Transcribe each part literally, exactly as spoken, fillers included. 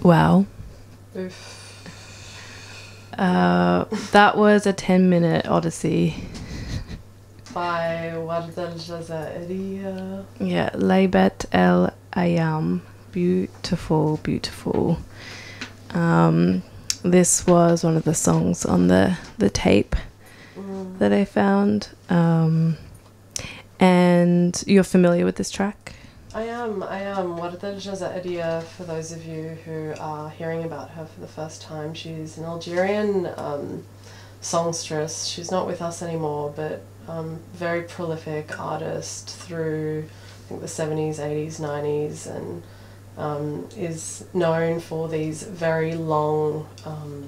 Wow. Oof. Uh, that was a ten minute odyssey. By Warda al-Jazairiyya. Yeah, Laybet El Ayam. Beautiful, beautiful. Um, this was one of the songs on the, the tape mm. that I found. Um, and you're familiar with this track? I am, I am. Warda al-Jazairiyya, for those of you who are hearing about her for the first time, she's an Algerian um, songstress. She's not with us anymore, but um, very prolific artist through, I think, the seventies, eighties, nineties, and um, is known for these very long um,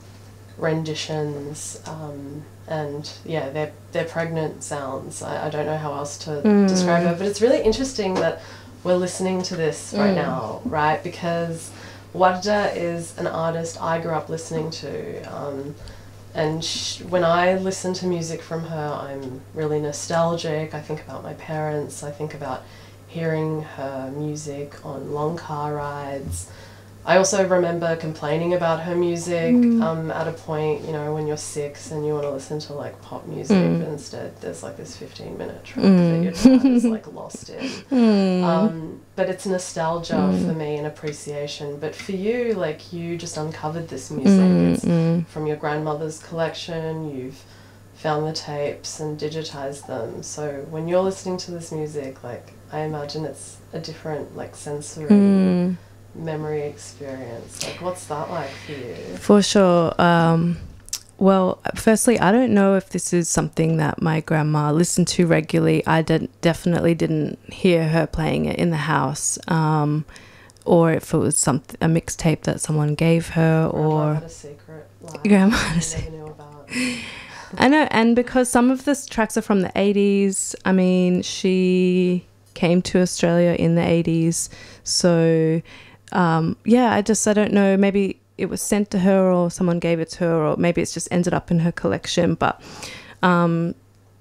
renditions, um, and yeah, they're, they're pregnant sounds. I, I don't know how else to mm. describe her, but it's really interesting that we're listening to this right mm. now, right? Because Warda is an artist I grew up listening to, um, and sh when I listen to music from her, I'm really nostalgic. I think about my parents. I think about hearing her music on long car rides. I also remember complaining about her music mm. um, at a point, you know, when you're six and you want to listen to like pop music, mm. but instead there's like this fifteen minute track mm. that your dad is like lost in. Mm. Um, but it's nostalgia mm. for me and appreciation. But for you, like, you just uncovered this music. Mm. It's mm. from your grandmother's collection. You've found the tapes and digitized them. So when you're listening to this music, like, I imagine it's a different like sensory mm. memory experience. Like, what's that like for you? For sure. Um, well, firstly, I don't know if this is something that my grandma listened to regularly. I did, definitely didn't hear her playing it in the house, um, or if it was some a mixtape that someone gave her. Grandma or had a secret life grandma had a secret. Never knew about. I know, and because some of the tracks are from the eighties, I mean, she came to Australia in the eighties, so um, yeah, I just, I don't know, maybe it was sent to her or someone gave it to her, or maybe it's just ended up in her collection, but um,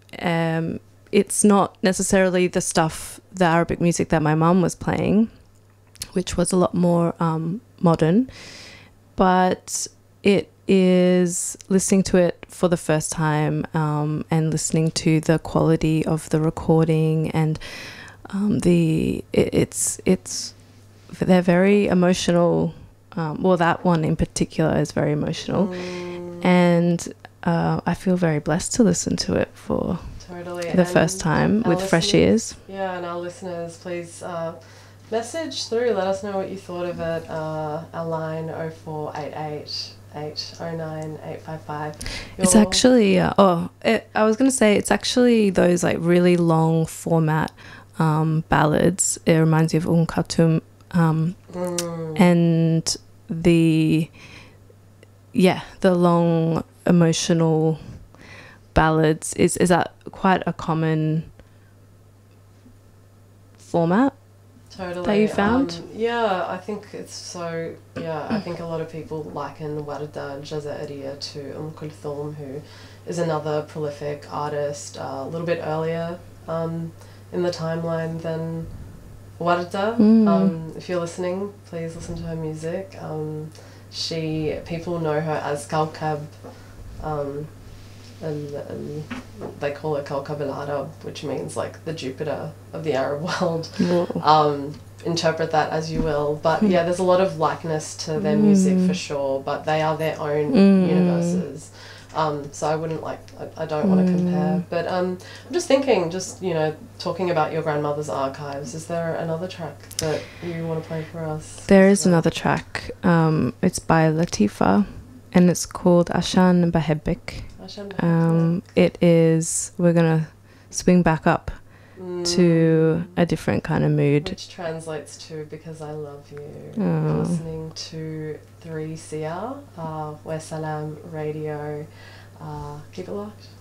um, it's not necessarily the stuff, the Arabic music that my mum was playing, which was a lot more um, modern, but it is listening to it for the first time um, and listening to the quality of the recording and um, the it, it's it's they're very emotional. Um, well, that one in particular is very emotional, mm. and uh, I feel very blessed to listen to it for totally. the and first time with fresh ears. Yeah, and our listeners, please uh, message through. Let us know what you thought of it. Uh, our line oh four eight eight. eight oh nine eight five five. It's actually uh, oh it, I was gonna say it's actually those like really long format um, ballads. It reminds me of Um Kulthum, um, mm. and the yeah the long emotional ballads is is that quite a common format totally that you found? Um, yeah, I think it's so, yeah, I think a lot of people liken Warda al-Jazairiyya to Um Kulthum, who is another prolific artist, uh, a little bit earlier um, in the timeline than Warda. Mm. Um, if you're listening, please listen to her music. Um, she, people know her as Kawkab, um, and, and they call it Kawkab al-Arab, which means like the Jupiter of the Arab world. Um, interpret that as you will, but yeah, there's a lot of likeness to their mm. music for sure, but they are their own mm. universes. Um, so I wouldn't like, I, I don't mm. want to compare, but um, I'm just thinking, just, you know, talking about your grandmother's archives, is there another track that you want to play for us? There is another track. Um, it's by Latifa, and it's called Ashan Bahebbik. Um, it is, we're going to swing back up mm. to a different kind of mood. Which translates to Because I Love You. Oh. You're listening to three C R, uh, West Salam Radio. Uh, keep it locked.